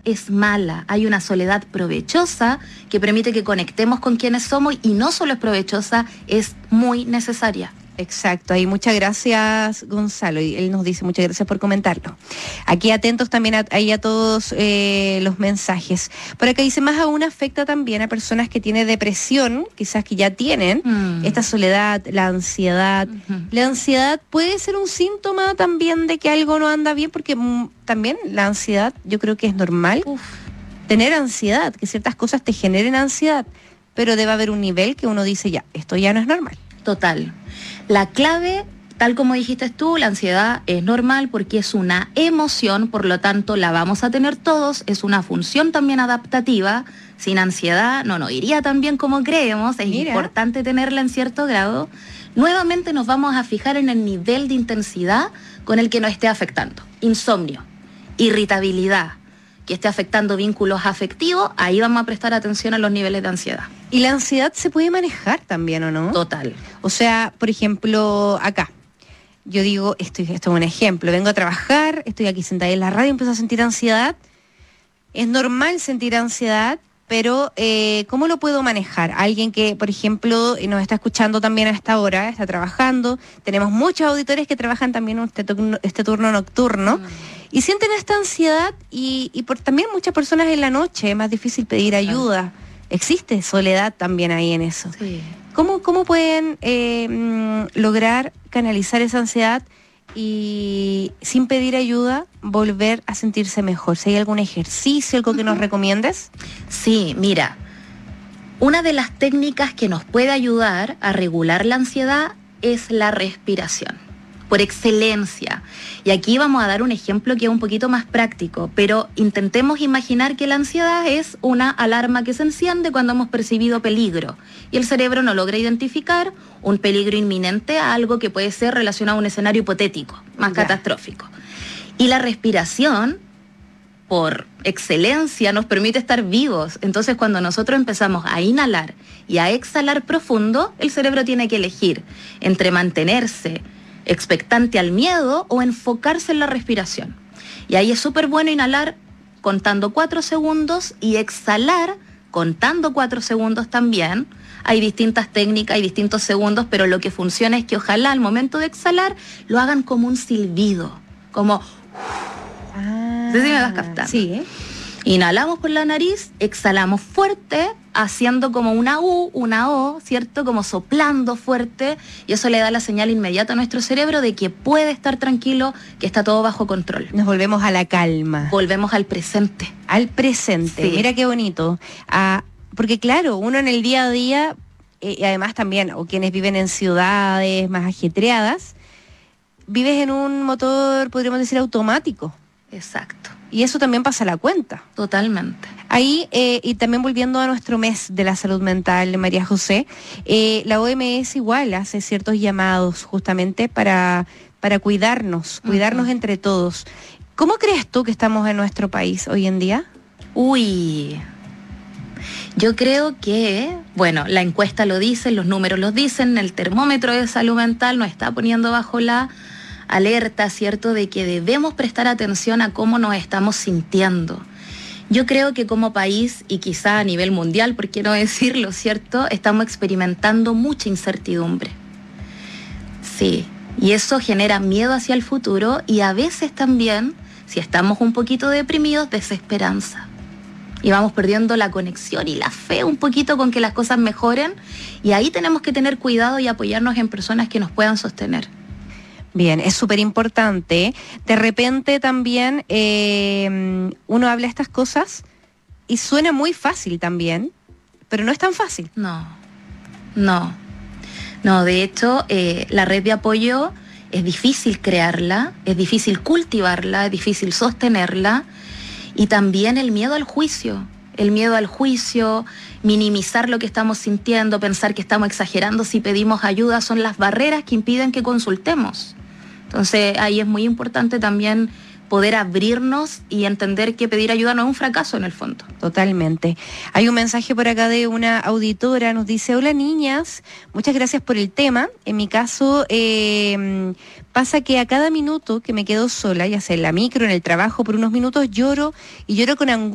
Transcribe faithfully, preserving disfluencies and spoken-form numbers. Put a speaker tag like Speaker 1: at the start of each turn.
Speaker 1: es mala, hay una soledad provechosa que permite que conectemos con quienes somos y no solo es provechosa, es muy necesaria.
Speaker 2: Exacto, ahí muchas gracias Gonzalo, y él nos dice muchas gracias por comentarlo. Aquí atentos también a, ahí a todos eh, los mensajes. Por acá dice, más aún afecta también a personas que tienen depresión, quizás que ya tienen mm. esta soledad, la ansiedad. Uh-huh. La ansiedad puede ser un síntoma también de que algo no anda bien, porque mm, también la ansiedad yo creo que es normal. Uf. Tener ansiedad, que ciertas cosas te generen ansiedad, pero debe haber un nivel que uno dice ya, esto ya no es normal.
Speaker 1: Total. La clave, tal como dijiste tú, la ansiedad es normal porque es una emoción, por lo tanto la vamos a tener todos, es una función también adaptativa. Sin ansiedad no nos iría tan bien como creemos, es Mira. importante tenerla en cierto grado. Nuevamente nos vamos a fijar en el nivel de intensidad con el que nos esté afectando. Insomnio, irritabilidad, que esté afectando vínculos afectivos, ahí vamos a prestar atención a los niveles de ansiedad.
Speaker 2: ¿Y la ansiedad se puede manejar también o no?
Speaker 1: Total.
Speaker 2: O sea, por ejemplo, acá, yo digo, estoy, esto es un ejemplo, vengo a trabajar, estoy aquí sentada en la radio, empiezo a sentir ansiedad. Es normal sentir ansiedad, pero eh, ¿cómo lo puedo manejar? Alguien que, por ejemplo, nos está escuchando también a esta hora, está trabajando, tenemos muchos auditores que trabajan también este turno, este turno nocturno, mm. y sienten esta ansiedad, y, y por también muchas personas en la noche es más difícil pedir ayuda. Existe soledad también ahí en eso.
Speaker 1: Sí.
Speaker 2: ¿Cómo, cómo pueden eh, lograr canalizar esa ansiedad y sin pedir ayuda volver a sentirse mejor? ¿Si hay algún ejercicio, algo que nos recomiendes?
Speaker 1: Sí, mira, una de las técnicas que nos puede ayudar a regular la ansiedad es la respiración, por excelencia. Y aquí vamos a dar un ejemplo que es un poquito más práctico, pero intentemos imaginar que la ansiedad es una alarma que se enciende cuando hemos percibido peligro y el cerebro no logra identificar un peligro inminente a algo que puede ser relacionado a un escenario hipotético, más ya. catastrófico. Y la respiración, por excelencia, nos permite estar vivos. Entonces, cuando nosotros empezamos a inhalar y a exhalar profundo, el cerebro tiene que elegir entre mantenerse expectante al miedo o enfocarse en la respiración. Y ahí es súper bueno inhalar contando cuatro segundos y exhalar contando cuatro segundos también. Hay distintas técnicas, hay distintos segundos, pero lo que funciona es que ojalá al momento de exhalar lo hagan como un silbido, como...
Speaker 2: Ah,
Speaker 1: no sé si me vas captando.
Speaker 2: Sí, ¿eh?
Speaker 1: Inhalamos por la nariz, exhalamos fuerte, haciendo como una U, una O, ¿cierto? Como soplando fuerte, y eso le da la señal inmediata a nuestro cerebro de que puede estar tranquilo, que está todo bajo control.
Speaker 2: Nos volvemos a la calma.
Speaker 1: Volvemos al presente.
Speaker 2: Al presente, sí. Mira qué bonito. Ah, porque claro, uno en el día a día, eh, y además también, o quienes viven en ciudades más ajetreadas, vives en un motor, podríamos decir, automático.
Speaker 1: Exacto.
Speaker 2: Y eso también pasa a la cuenta.
Speaker 1: Totalmente.
Speaker 2: Ahí, eh, y también volviendo a nuestro mes de la salud mental, María José, eh, la O M S igual hace ciertos llamados justamente para, para cuidarnos, cuidarnos uh-huh. entre todos. ¿Cómo crees tú que estamos en nuestro país hoy en día?
Speaker 1: Uy, yo creo que, bueno, la encuesta lo dice, los números lo dicen, el termómetro de salud mental nos está poniendo bajo la alerta, ¿cierto?, de que debemos prestar atención a cómo nos estamos sintiendo. Yo creo que como país, y quizá a nivel mundial, por qué no decirlo, ¿cierto?, estamos experimentando mucha incertidumbre. Sí, y eso genera miedo hacia el futuro y a veces también, si estamos un poquito deprimidos, desesperanza. Y vamos perdiendo la conexión y la fe un poquito con que las cosas mejoren, y ahí tenemos que tener cuidado y apoyarnos en personas que nos puedan sostener.
Speaker 2: Bien, es súper importante. De repente también eh, uno habla estas cosas y suena muy fácil también, pero no es tan fácil.
Speaker 1: No, no. No, de hecho, eh, la red de apoyo es difícil crearla, es difícil cultivarla, es difícil sostenerla. Y también el miedo al juicio, el miedo al juicio, minimizar lo que estamos sintiendo, pensar que estamos exagerando si pedimos ayuda, son las barreras que impiden que consultemos. Entonces ahí es muy importante también poder abrirnos y entender que pedir ayuda no es un fracaso en el fondo.
Speaker 2: Totalmente. Hay un mensaje por acá de una auditora, nos dice: hola niñas, muchas gracias por el tema. En mi caso eh, pasa que a cada minuto que me quedo sola, ya sea en la micro, en el trabajo, por unos minutos lloro y lloro con angustia.